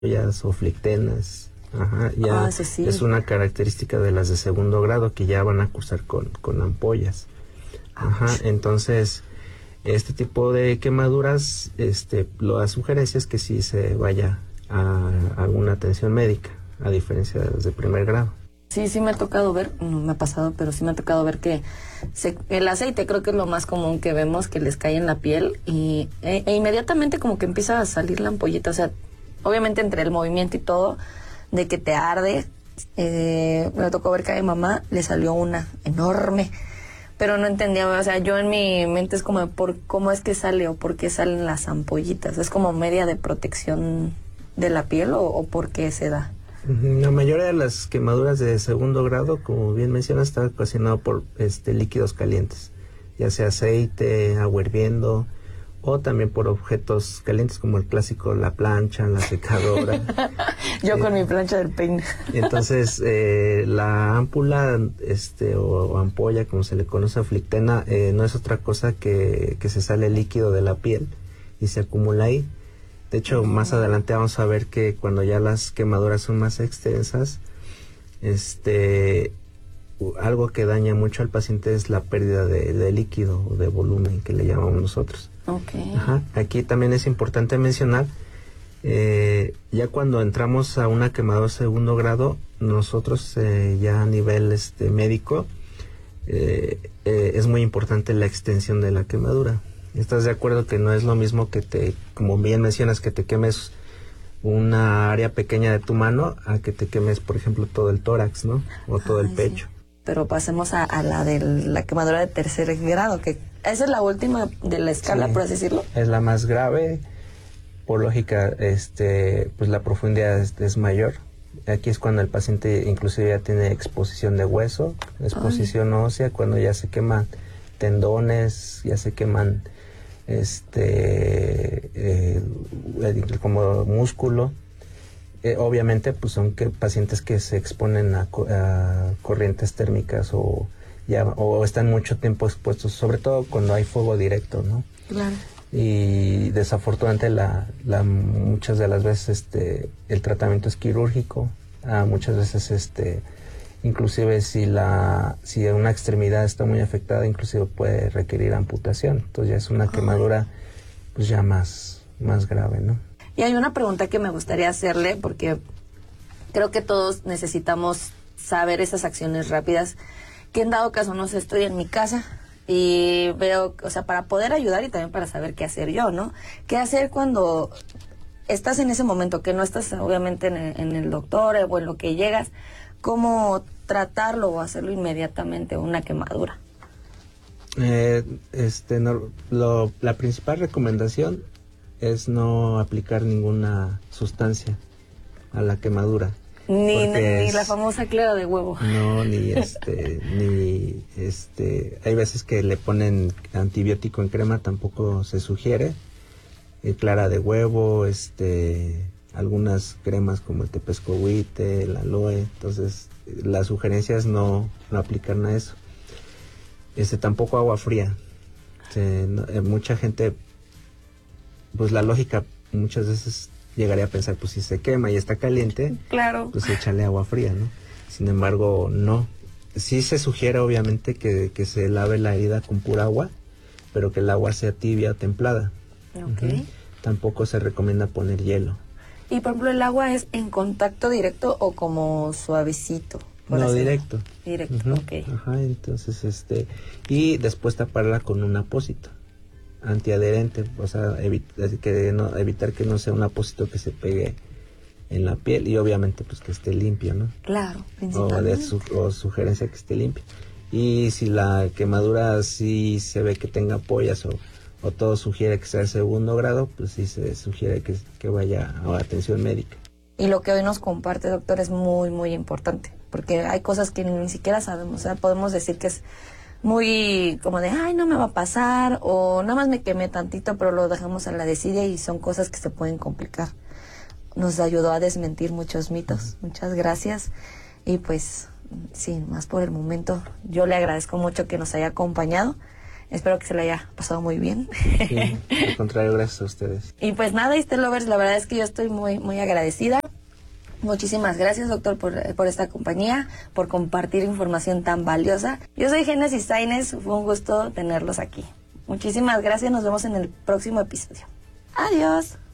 ampollas o flictenas. Ajá, ya eso sí. es una característica de las de segundo grado que ya van a cursar con ampollas. Ajá, entonces este tipo de quemaduras, la sugerencia es que sí se vaya a alguna atención médica, a diferencia de las de primer grado. Sí, sí me ha tocado ver, no me ha pasado, pero sí me ha tocado ver que el aceite creo que es lo más común que vemos, que les cae en la piel e inmediatamente como que empieza a salir la ampollita, o sea, obviamente entre el movimiento y todo, de que te arde, me tocó ver que a mi mamá le salió una enorme, pero no entendía, o sea, yo en mi mente es como, ¿cómo es que sale o por qué salen las ampollitas? ¿Es como media de protección de la piel o por qué se da? La mayoría de las quemaduras de segundo grado, como bien mencionas, está ocasionado por líquidos calientes, ya sea aceite, agua hirviendo, o también por objetos calientes como el clásico, la plancha, la secadora. Yo con mi plancha del peine. Entonces, la ámpula o ampolla, como se le conoce a flictena, no es otra cosa que se sale líquido de la piel y se acumula ahí. De hecho, más adelante vamos a ver que cuando ya las quemaduras son más extensas, algo que daña mucho al paciente es la pérdida de líquido o de volumen, que le llamamos nosotros. Okay. Ajá. Aquí también es importante mencionar, ya cuando entramos a una quemadura segundo grado, nosotros ya a nivel médico, es muy importante la extensión de la quemadura. ¿Estás de acuerdo que no es lo mismo que como bien mencionas, que te quemes una área pequeña de tu mano a que te quemes, por ejemplo, todo el tórax, ¿no? O todo el pecho. Sí. Pero pasemos a la de la quemadura de tercer grado, que esa es la última de la escala, Sí, por así decirlo. es la más grave. Por lógica, pues la profundidad es mayor. Aquí es cuando el paciente inclusive ya tiene exposición de hueso, exposición ósea, cuando ya se queman tendones, ya se queman como músculo. Obviamente pues son pacientes que se exponen a corrientes térmicas o están mucho tiempo expuestos, sobre todo cuando hay fuego directo, ¿no? Claro. Y desafortunadamente muchas de las veces el tratamiento es quirúrgico, muchas veces inclusive si una extremidad está muy afectada, inclusive puede requerir amputación. Entonces ya es una quemadura pues ya más grave, ¿no? Y hay una pregunta que me gustaría hacerle, porque creo que todos necesitamos saber esas acciones rápidas, que en dado caso, no sé, estoy en mi casa y veo, o sea, para poder ayudar y también para saber qué hacer yo, ¿no? ¿Qué hacer cuando estás en ese momento, que no estás obviamente en el doctor o en lo que llegas? ¿Cómo tratarlo o hacerlo inmediatamente, una quemadura? La principal recomendación es no aplicar ninguna sustancia a la quemadura. Ni la famosa clara de huevo. No, hay veces que le ponen antibiótico en crema, tampoco se sugiere. Clara de huevo, algunas cremas como el tepescohuite, el aloe. Entonces, la sugerencia es no aplicar nada de eso. Tampoco agua fría. Mucha gente, pues la lógica muchas veces llegaría a pensar, pues si se quema y está caliente, claro, pues échale agua fría, ¿no? Sin embargo, no. Sí se sugiere obviamente que se lave la herida con pura agua, pero que el agua sea tibia o templada. Okay. Tampoco se recomienda poner hielo. Y por ejemplo, ¿el agua es en contacto directo o como suavecito? No, directo. Directo, ok. Ajá, entonces, y después taparla con un apósito antiadherente, o sea, evitar que no sea un apósito que se pegue en la piel y obviamente pues que esté limpio, ¿no? Claro, principalmente. O sugerencia que esté limpio. Y si la quemadura sí se ve que tenga ampollas o todo sugiere que sea de segundo grado, pues sí se sugiere que vaya a atención médica. Y lo que hoy nos comparte, doctor, es muy, muy importante, porque hay cosas que ni siquiera sabemos, o sea, podemos decir que es muy como de, ay, no me va a pasar, o nada más me quemé tantito, pero lo dejamos a la desidia y son cosas que se pueden complicar. Nos ayudó a desmentir muchos mitos. Muchas gracias. Y pues, sin más por el momento, yo le agradezco mucho que nos haya acompañado. Espero que se le haya pasado muy bien. Sí, al contrario, gracias a ustedes. Y pues nada, Lovers, la verdad es que yo estoy muy, muy agradecida. Muchísimas gracias, doctor, por esta compañía, por compartir información tan valiosa. Yo soy Génesis Sainz, fue un gusto tenerlos aquí. Muchísimas gracias, nos vemos en el próximo episodio. Adiós.